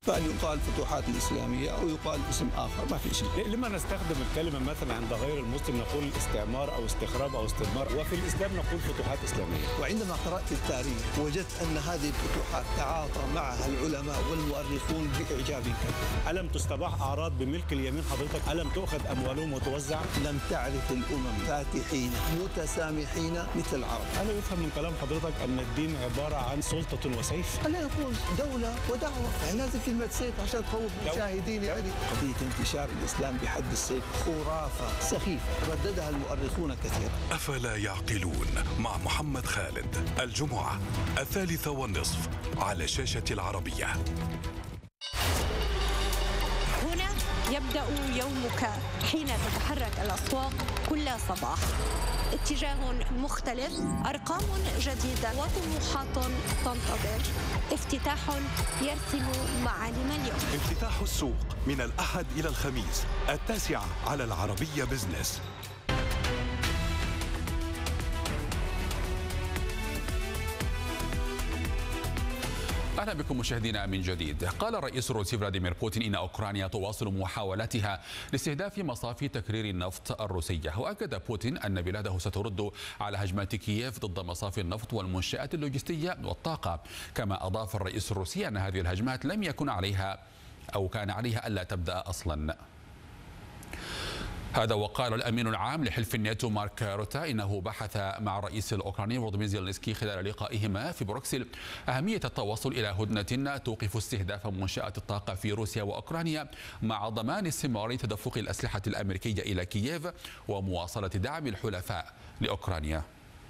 فأن يقال فتوحات الإسلامية أو يقال اسم آخر ما في شيء. لما نستخدم الكلمة مثلا عند غير المسلم نقول استعمار أو استخراب أو استدمار، وفي الإسلام نقول فتوحات إسلامية. وعندما قرأت التاريخ وجدت أن هذه الفتوحات تعاطى معها العلماء والمؤرخون بإعجاب كبير. ألم تستباح أعراض بملك اليمين حضرتك؟ ألم تؤخذ أموالهم وتوزع؟ لم تعرف الأمم فاتحين متسامحين مثل العرب. أنا يفهم من كلام حضرتك أن الدين عبارة عن سلطة وسيف؟ لا يكون دولة ودعوة، يعني لازم كلمة سيف عشان تخوف المشاهدين. يعني قضية انتشار الإسلام بحد السيف خرافة سخيفة رددها المؤرخون كثيرا. أفلا يعقلون مع محمد خالد الجمعة 3:30 على شاشة العربية. هنا يبدأ يومك حين تتحرك الأسواق كل صباح. اتجاه مختلف، أرقام جديدة وطموحات تنتظر. افتتاح يرسم معالم اليوم. افتتاح السوق من الأحد إلى الخميس 9 على العربية بزنس. أهلا بكم مشاهدينا من جديد. قال الرئيس الروسي فلاديمير بوتين إن أوكرانيا تواصل محاولاتها لاستهداف مصافي تكرير النفط الروسية. وأكد بوتين أن بلاده سترد على هجمات كييف ضد مصافي النفط والمنشآت اللوجستية والطاقة. كما أضاف الرئيس الروسي أن هذه الهجمات لم يكن عليها أو كان عليها ألا تبدأ أصلا. هذا وقال الأمين العام لحلف الناتو مارك روتا إنه بحث مع الرئيس الأوكراني فولوديمير زيلينسكي خلال لقائهما في بروكسل أهمية التوصل إلى هدنة توقف استهداف منشآت الطاقة في روسيا وأوكرانيا مع ضمان استمرار تدفق الأسلحة الأمريكية إلى كييف ومواصلة دعم الحلفاء لأوكرانيا.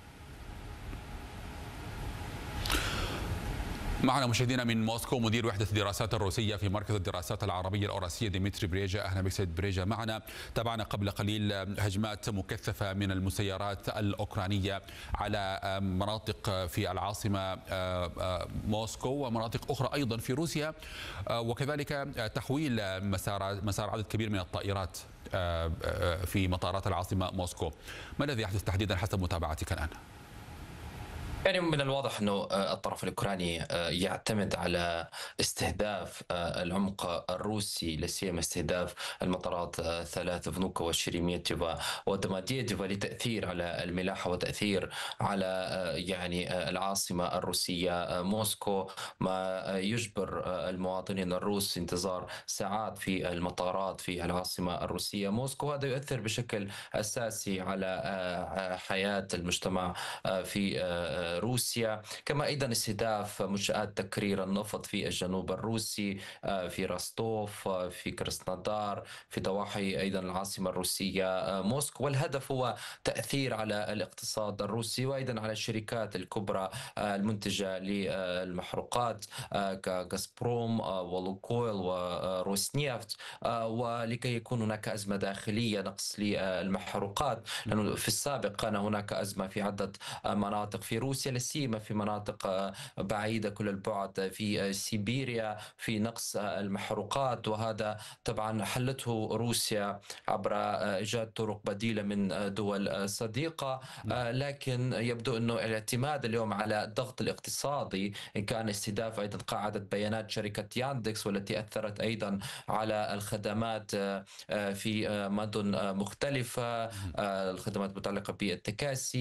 معنا مشاهدينا من موسكو مدير وحدة الدراسات الروسية في مركز الدراسات العربية الأوراسية ديمتري بريجا. أهلا بك سيد بريجا معنا. تابعنا قبل قليل هجمات مكثفة من المسيرات الأوكرانية على مناطق في العاصمة موسكو ومناطق أخرى أيضا في روسيا، وكذلك تحويل مسار عدد كبير من الطائرات في مطارات العاصمة موسكو. ما الذي يحدث تحديدا حسب متابعتك الآن؟ يعني من الواضح أنه الطرف الأوكراني يعتمد على استهداف العمق الروسي، لا سيما استهداف المطارات 3 فنوكا وشيريميتيفا ودوموديديفا لتأثير على الملاحة وتأثير على يعني العاصمة الروسية موسكو، ما يجبر المواطنين الروس انتظار ساعات في المطارات في العاصمة الروسية موسكو. هذا يؤثر بشكل أساسي على حياة المجتمع في روسيا. كما أيضا استهداف منشآت تكرير النفط في الجنوب الروسي في راستوف في كراسنودار في ضواحي أيضا العاصمة الروسية موسكو. والهدف هو تأثير على الاقتصاد الروسي وأيضا على الشركات الكبرى المنتجة للمحروقات كغازبروم ولوكويل وروسنيفت، ولكي يكون هناك أزمة داخلية نقص للمحروقات، لأنه في السابق كان هناك أزمة في عدة مناطق في روسيا، لا سيما في مناطق بعيدة كل البعد في سيبيريا في نقص المحروقات. وهذا طبعا حلته روسيا عبر إيجاد طرق بديلة من دول صديقة، لكن يبدو أنه الاعتماد اليوم على الضغط الاقتصادي، إن كان استهداف أيضا قاعدة بيانات شركة ياندكس والتي أثرت أيضا على الخدمات في مدن مختلفة، الخدمات المتعلقة بالتكاسي